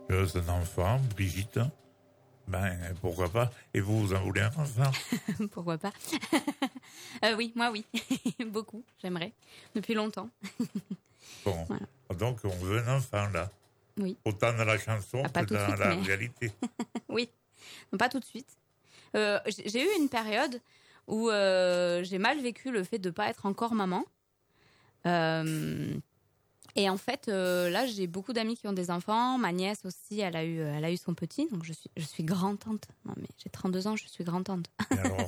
un enfant, Brigitte. Pourquoi pas? Et vous en voulez un enfant? Pourquoi pas? Oui, moi oui. Beaucoup, j'aimerais. Depuis longtemps. Bon, Voilà. donc on veut un enfant, là. Oui. Autant dans la chanson pas que tout de dans suite, la mais... réalité. Oui, non, pas tout de suite. J'ai eu une période où j'ai mal vécu le fait de pas être encore maman. Et en fait, là, j'ai beaucoup d'amis qui ont des enfants. Ma nièce aussi, elle a eu son petit. Donc, je suis grand-tante. Non, mais j'ai 32 ans, je suis grand-tante. Et alors?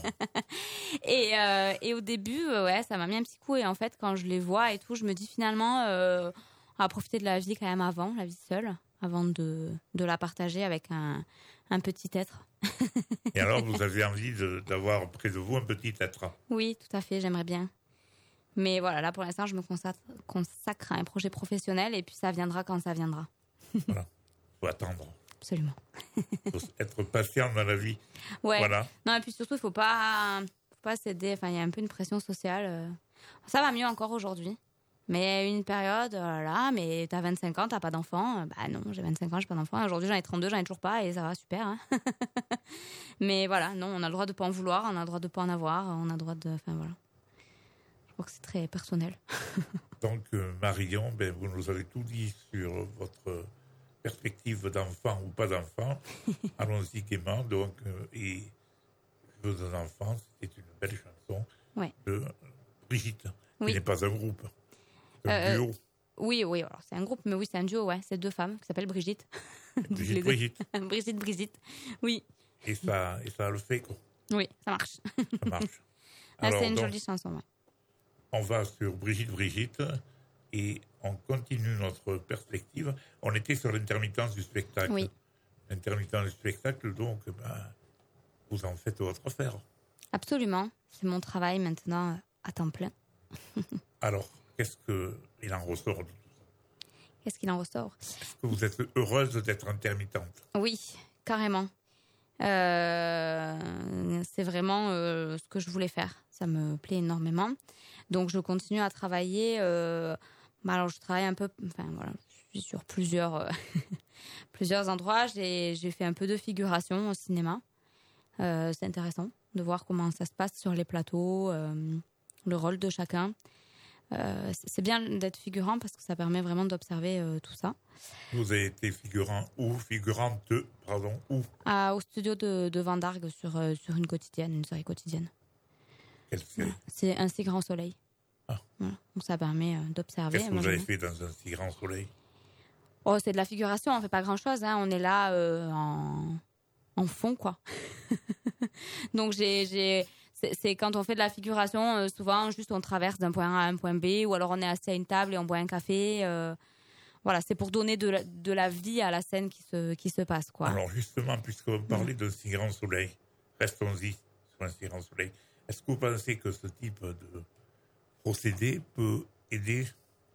Et au début, ouais, ça m'a mis un petit coup. Et en fait, quand je les vois et tout, je me dis finalement, on va profiter de la vie quand même avant, la vie seule, avant de la partager avec un petit être. Et alors, vous avez envie d'avoir près de vous un petit être? Oui, tout à fait, j'aimerais bien. Mais voilà, là, pour l'instant, je me consacre à un projet professionnel et puis ça viendra quand ça viendra. Voilà. Faut attendre. Absolument. Faut être patient dans la vie. Ouais. Voilà. Non, et puis surtout, il faut pas céder. Enfin, il y a un peu une pression sociale. Ça va mieux encore aujourd'hui. Mais une période, oh là là, mais t'as 25 ans, t'as pas d'enfant. Bah non, j'ai 25 ans, j'ai pas d'enfant. Aujourd'hui, j'en ai 32, j'en ai toujours pas et ça va, super. Hein. Mais voilà, non, on a le droit de pas en vouloir, on a le droit de pas en avoir, on a le droit de... Enfin, voilà. Je crois que c'est très personnel. Donc, Marion, vous nous avez tout dit sur votre perspective d'enfant ou pas d'enfant. Allons-y gaiement. Donc, et Je veux un enfant, c'était une belle chanson de Brigitte, qui n'est pas un groupe. C'est un duo. Oui, alors c'est un groupe, mais oui, c'est un duo, ouais. C'est deux femmes qui s'appellent Brigitte. Brigitte. Brigitte, oui. Et ça le fait, quoi. Oui, ça marche. Ça marche. Alors, c'est une jolie chanson, ouais. On va sur Brigitte et on continue notre perspective. On était sur l'intermittence du spectacle. Oui. L'intermittence du spectacle, donc, vous en faites votre affaire. Absolument. C'est mon travail maintenant à temps plein. Alors, qu'est-ce qu'il en ressort de tout ça? Qu'est-ce qu'il en ressort? Est-ce que vous êtes heureuse d'être intermittente? Oui, carrément. C'est vraiment ce que je voulais faire. Ça me plaît énormément. Donc, je continue à travailler. Alors, je travaille un peu... Enfin, voilà. Je suis sur plusieurs endroits. J'ai fait un peu de figuration au cinéma. C'est intéressant de voir comment ça se passe sur les plateaux, le rôle de chacun. C'est bien d'être figurant parce que ça permet vraiment d'observer tout ça. Vous avez été figurante où? Au studio de Van Dargue sur une série quotidienne. Quelle série? C'est Un si grand soleil. Ah. Voilà. Donc ça permet d'observer. Qu'est-ce que vous avez fait dans Un si grand soleil? Oh, c'est de la figuration, on fait pas grand-chose. Hein. On est là en fond, quoi. Donc c'est quand on fait de la figuration, souvent juste on traverse d'un point A à un point B, ou alors on est assis à une table et on boit un café. Voilà, c'est pour donner de la vie à la scène qui se passe, quoi. Alors justement, puisque vous parlez d'un si grand soleil, restons-y sur Un si grand soleil. Est-ce que vous pensez que ce type de procédé peut aider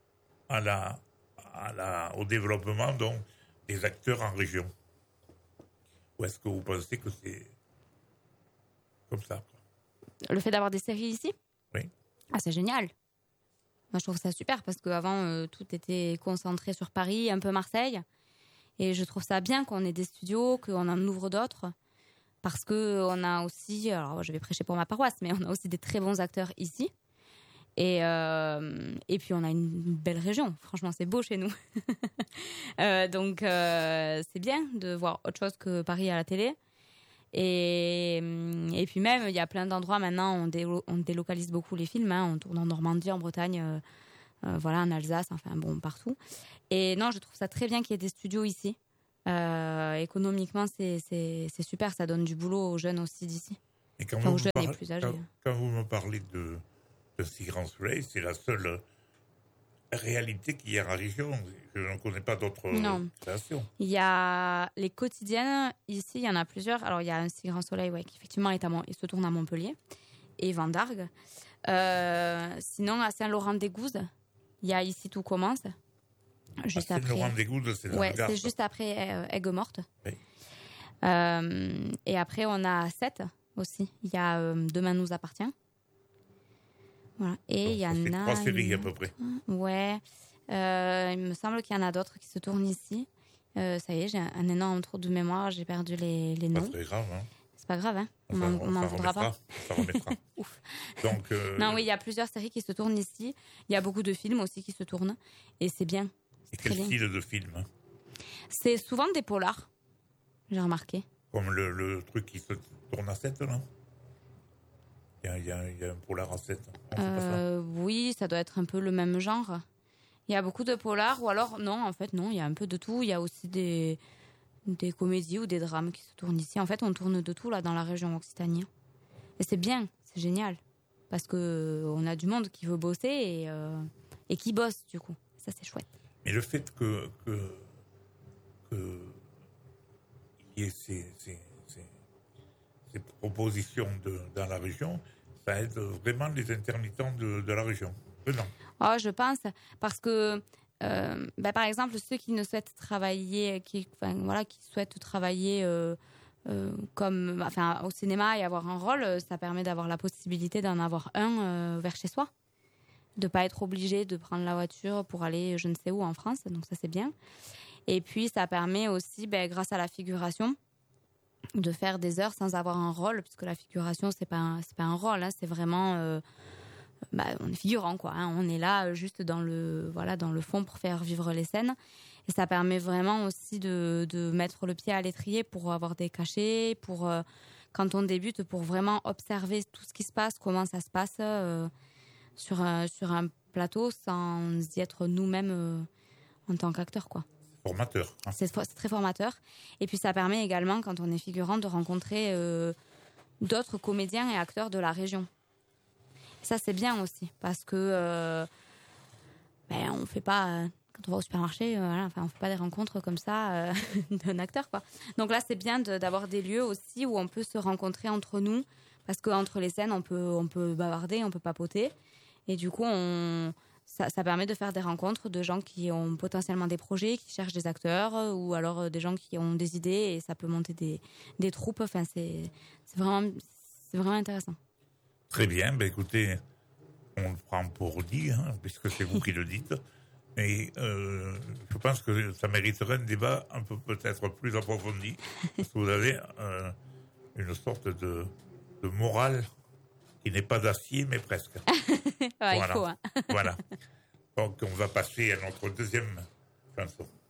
au développement donc des acteurs en région? Ou est-ce que vous pensez que c'est comme ça, quoi? Le fait d'avoir des séries ici? Oui. Ah, c'est génial. Moi, je trouve ça super parce qu'avant, tout était concentré sur Paris, un peu Marseille. Et je trouve ça bien qu'on ait des studios, qu'on en ouvre d'autres. Parce que on a aussi, alors je vais prêcher pour ma paroisse, mais on a aussi des très bons acteurs ici. Et puis on a une belle région. Franchement, c'est beau chez nous. Donc c'est bien de voir autre chose que Paris à la télé. Et puis même, il y a plein d'endroits maintenant, on délocalise beaucoup les films. Hein, on tourne en Normandie, en Bretagne, voilà, en Alsace, enfin bon, partout. Et non, je trouve ça très bien qu'il y ait des studios ici. Économiquement, c'est super, ça donne du boulot aux jeunes aussi d'ici. Et quand aux jeunes et plus âgés. Quand vous me parlez de si grand soleil, c'est la seule réalité qu'il y a en région. Je ne connais pas d'autres créations. Il y a les quotidiennes. Ici, il y en a plusieurs. Alors, il y a Un si grand soleil, ouais, qui effectivement il se tourne à Montpellier et Van Dargue. Sinon, à Saint-Laurent-des-Gouzes, il y a Ici tout commence. Juste après. Saint-Laurent-des-Gouzes, c'est dans le Gard. C'est juste après Aigues-Mortes. Oui. Et après, on a 7 aussi. Il y a Demain nous appartient. Voilà. Et il y en a... 3 séries à peu près. Ouais. Il me semble qu'il y en a d'autres qui se tournent ici. Ça y est, j'ai un énorme trou de mémoire, j'ai perdu les noms. Pas très grave, hein. C'est pas grave, hein. On m'en voudra pas. Ça remettra. Ouf. Donc, non, oui, il y a plusieurs séries qui se tournent ici. Il y a beaucoup de films aussi qui se tournent. Et c'est bien. Et quel style de film, hein? C'est souvent des polars, j'ai remarqué. Comme le truc qui se tourne à 7, là. Il y a un polar à 7. Oui, ça doit être un peu le même genre. Il y a beaucoup de polars, ou alors, non, en fait, non, il y a un peu de tout. Il y a aussi des comédies ou des drames qui se tournent ici. En fait, on tourne de tout, là, dans la région Occitanie. Et c'est bien, c'est génial. Parce qu'on a du monde qui veut bosser et qui bosse, du coup. Ça, c'est chouette. Mais le fait que il y ait ces propositions dans la région, ça aide vraiment les intermittents de la région. Vraiment. Oh, je pense, parce que, par exemple, ceux qui ne souhaitent travailler, qui souhaitent travailler au cinéma et avoir un rôle, ça permet d'avoir la possibilité d'en avoir un vers chez soi. De ne pas être obligé de prendre la voiture pour aller je ne sais où en France, donc ça c'est bien. Et puis ça permet aussi, grâce à la figuration, de faire des heures sans avoir un rôle, puisque la figuration c'est pas un rôle, hein, c'est vraiment on est figurant quoi, hein, on est là juste dans le fond pour faire vivre les scènes. Et ça permet vraiment aussi de mettre le pied à l'étrier pour avoir des cachets, pour quand on débute, pour vraiment observer tout ce qui se passe, comment ça se passe sur un plateau sans y être nous-mêmes en tant qu'acteurs, quoi. Formateur. Hein. C'est très formateur. Et puis ça permet également, quand on est figurant, de rencontrer d'autres comédiens et acteurs de la région. Ça, c'est bien aussi, parce que on fait pas... Quand on va au supermarché, on fait pas des rencontres comme ça d'un acteur, quoi. Donc là, c'est bien d'avoir des lieux aussi où on peut se rencontrer entre nous, parce qu'entre les scènes, on peut bavarder, on peut papoter. Et du coup, ça permet de faire des rencontres de gens qui ont potentiellement des projets, qui cherchent des acteurs, ou alors des gens qui ont des idées, et ça peut monter des troupes. Enfin, c'est vraiment intéressant. Très bien. Écoutez, on le prend pour dit, hein, puisque c'est vous qui le dites. Et je pense que ça mériterait un débat un peu peut-être plus approfondi, parce que vous avez une sorte de morale qui n'est pas d'acier, mais presque. Ouais, voilà. Il faut. Hein. Voilà. Donc, on va passer à notre deuxième chanson.